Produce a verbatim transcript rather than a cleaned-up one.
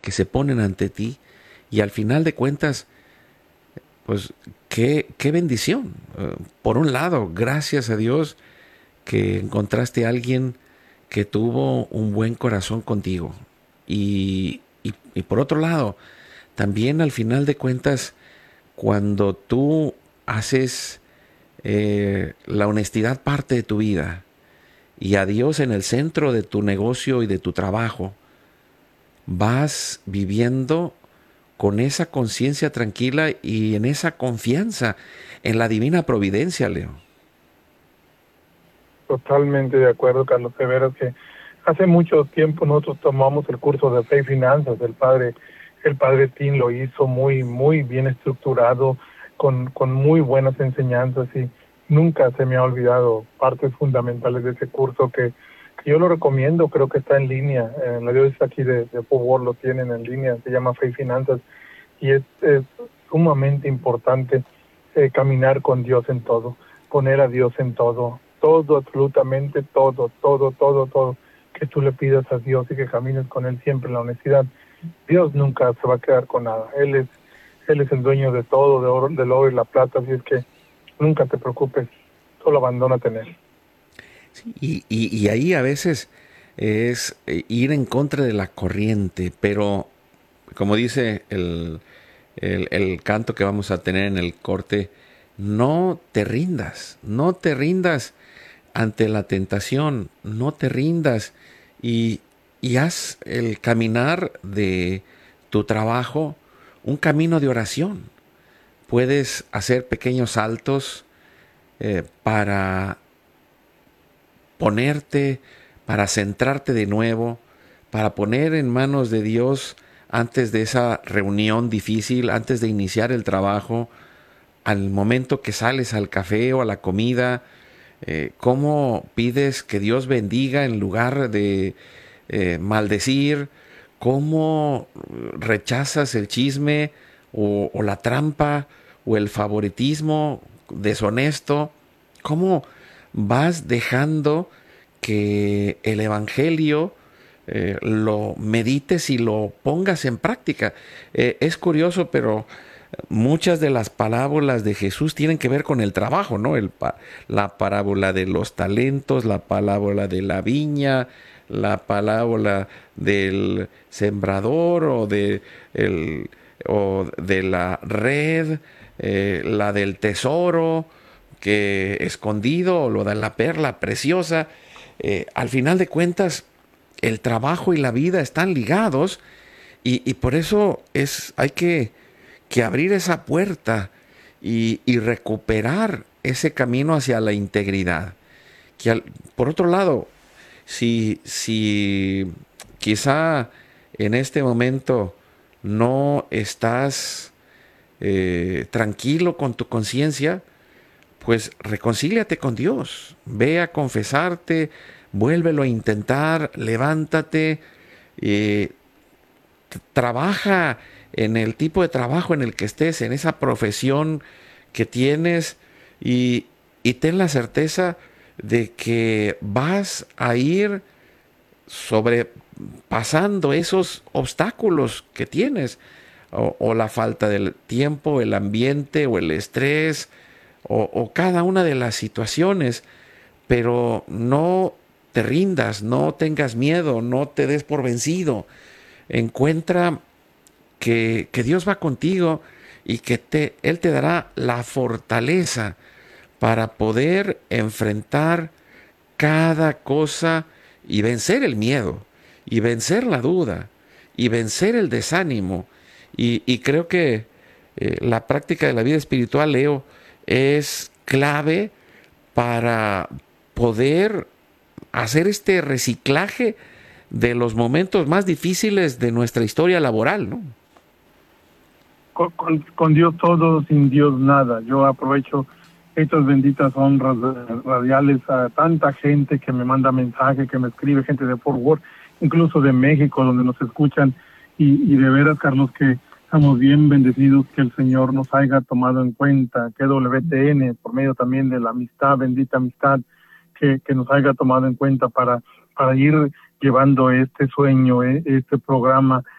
que se ponen ante ti y al final de cuentas, pues qué, qué bendición. Eh, por un lado, gracias a Dios que encontraste a alguien que tuvo un buen corazón contigo. Y, y, y por otro lado, también al final de cuentas, cuando tú haces eh, la honestidad parte de tu vida y a Dios en el centro de tu negocio y de tu trabajo, vas viviendo con esa conciencia tranquila y en esa confianza en la divina providencia, Leo. Totalmente de acuerdo, Carlos. De veras que hace mucho tiempo nosotros tomamos el curso de fe y finanzas. El padre, el padre Tim lo hizo muy, muy bien estructurado, con, con muy buenas enseñanzas, y nunca se me ha olvidado partes fundamentales de ese curso que, que yo lo recomiendo. Creo que está en línea. En la diócesis aquí de, de Fort Worth lo tienen en línea. Se llama Fe y Finanzas y es, es sumamente importante eh, caminar con Dios en todo, poner a Dios en todo. Todo, absolutamente todo, todo, todo, todo, que tú le pidas a Dios y que camines con Él siempre en la honestidad. Dios nunca se va a quedar con nada. Él es, Él es el dueño de todo, de oro, del oro y la plata, así es que nunca te preocupes, solo abandónate en Él. Sí, y, y, y ahí a veces es eh, ir en contra de la corriente, pero como dice el, el, el canto que vamos a tener en el corte, no te rindas, no te rindas ante la tentación, no te rindas y, y haz el caminar de tu trabajo un camino de oración. Puedes hacer pequeños saltos eh, para ponerte, para centrarte de nuevo, para poner en manos de Dios antes de esa reunión difícil, antes de iniciar el trabajo, al momento que sales al café o a la comida, eh, cómo pides que Dios bendiga en lugar de eh, maldecir, cómo rechazas el chisme o, o la trampa o el favoritismo deshonesto, cómo vas dejando que el Evangelio eh, lo medites y lo pongas en práctica. Eh, es curioso, pero muchas de las parábolas de Jesús tienen que ver con el trabajo, ¿no? El, la parábola de los talentos, la parábola de la viña, la parábola del sembrador o de, el, o de la red, eh, la del tesoro que escondido, o lo de la perla preciosa. Eh, al final de cuentas, el trabajo y la vida están ligados y, y por eso es, hay que, que abrir esa puerta y, y recuperar ese camino hacia la integridad. Que al, por otro lado, si, si quizá en este momento no estás eh, tranquilo con tu conciencia, pues reconcíliate con Dios, ve a confesarte, vuélvelo a intentar, levántate, eh, t- trabaja en el tipo de trabajo en el que estés, en esa profesión que tienes y, y ten la certeza de que vas a ir sobrepasando esos obstáculos que tienes, o, o la falta del tiempo, el ambiente o el estrés, o, o cada una de las situaciones, pero no te rindas, no tengas miedo, no te des por vencido. Encuentra que, que Dios va contigo y que te, Él te dará la fortaleza para poder enfrentar cada cosa y vencer el miedo, y vencer la duda, y vencer el desánimo. Y, y creo que eh, la práctica de la vida espiritual, Leo, es clave para poder hacer este reciclaje de los momentos más difíciles de nuestra historia laboral, ¿no? Con, con, con Dios todo, sin Dios nada. Yo aprovecho estas benditas honras radiales a tanta gente que me manda mensajes, que me escribe, gente de Fort Worth, incluso de México, donde nos escuchan, y, y de veras, Carlos, que estamos bien bendecidos que el Señor nos haya tomado en cuenta, que W T N, por medio también de la amistad, bendita amistad, que, que nos haya tomado en cuenta para, para ir llevando este sueño, eh, este programa